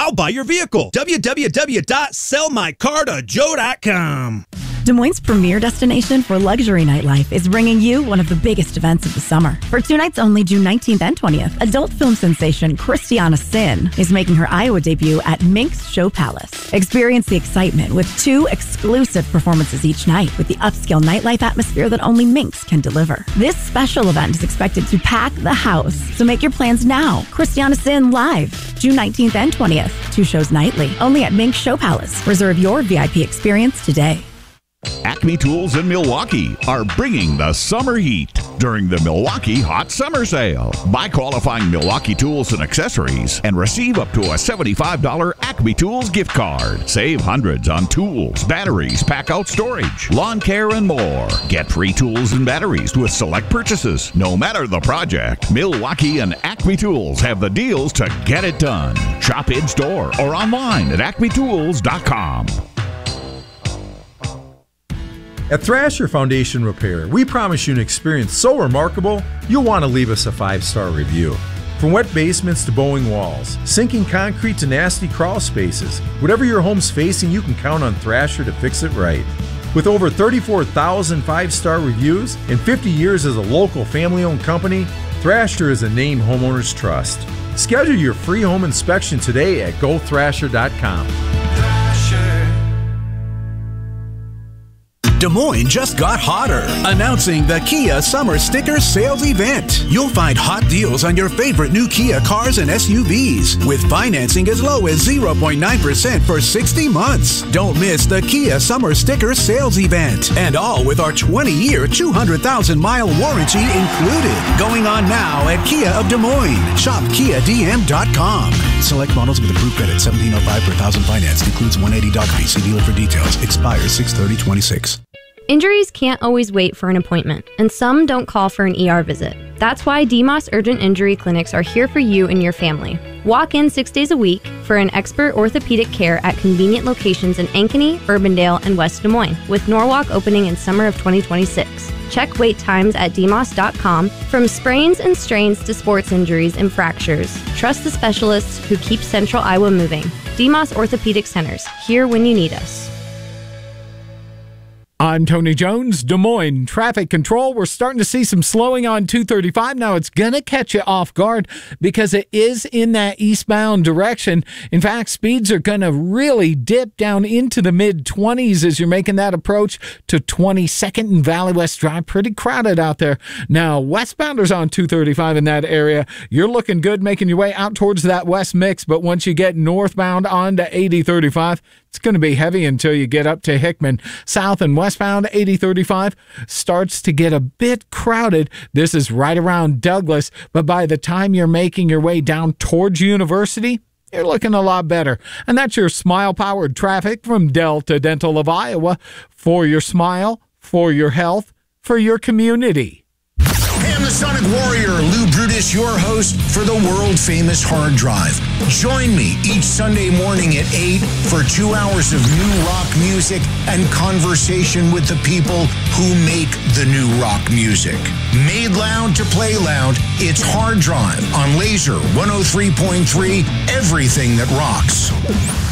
I'll buy your vehicle. www.sellmycartojoe.com. Des Moines' premier destination for luxury nightlife is bringing you one of the biggest events of the summer. For 2 nights only, June 19th and 20th, adult film sensation Christiana Sin is making her Iowa debut at Minx Show Palace. Experience the excitement with 2 exclusive performances each night with the upscale nightlife atmosphere that only Minx can deliver. This special event is expected to pack the house, so make your plans now. Christiana Sin live, June 19th and 20th, 2 shows nightly, only at Minx Show Palace. Reserve your VIP experience today. Acme Tools in Milwaukee are bringing the summer heat during the Milwaukee Hot Summer Sale. Buy qualifying Milwaukee tools and accessories and receive up to a $75 Acme Tools gift card. Save hundreds on tools, batteries, pack-out storage, lawn care, and more. Get free tools and batteries with select purchases. No matter the project, Milwaukee and Acme Tools have the deals to get it done. Shop in-store or online at acmetools.com. At Thrasher Foundation Repair, we promise you an experience so remarkable, you'll want to leave us a 5-star review. From wet basements to bowing walls, sinking concrete to nasty crawl spaces, whatever your home's facing, you can count on Thrasher to fix it right. With over 34,000 5-star reviews and 50 years as a local family-owned company, Thrasher is a name homeowners trust. Schedule your free home inspection today at gothrasher.com. Des Moines just got hotter, announcing the Kia Summer Sticker Sales Event. You'll find hot deals on your favorite new Kia cars and SUVs, with financing as low as 0.9% for 60 months. Don't miss the Kia Summer Sticker Sales Event, and all with our 20-year, 200,000-mile warranty included. Going on now at Kia of Des Moines. Shop KiaDM.com. Select models with approved credit, $1,705 per thousand finance. Includes $180 doc fee. See dealer for details. Expires 6/30/26. Injuries can't always wait for an appointment, and some don't call for an ER visit. That's why DMOS Urgent Injury Clinics are here for you and your family. Walk in 6 days a week for an expert orthopedic care at convenient locations in Ankeny, Urbandale, and West Des Moines, with Norwalk opening in summer of 2026. Check wait times at dmos.com. From sprains and strains to sports injuries and fractures, trust the specialists who keep Central Iowa moving. DMOS Orthopedic Centers, here when you need us. I'm Tony Jones, Des Moines Traffic Control. We're starting to see some slowing on 235. Now, it's going to catch you off guard because it is in that eastbound direction. In fact, speeds are going to really dip down into the mid-20s as you're making that approach to 22nd and Valley West Drive. Pretty crowded out there. Now, westbounders on 235 in that area, you're looking good making your way out towards that west mix, but once you get northbound onto 8035, it's going to be heavy until you get up to Hickman. South and westbound 8035 starts to get a bit crowded. This is right around Douglas, but by the time you're making your way down towards University, you're looking a lot better. And that's your smile-powered traffic from Delta Dental of Iowa. For your smile, for your health, for your community. Hey, I'm the Sonic Warrior, Lou Brutus, your host for the world-famous Hard Drive. Join me each Sunday morning at 8 for 2 hours of new rock music and conversation with the people who make the new rock music. Made loud to play loud, it's Hard Drive on Laser 103.3, everything that rocks.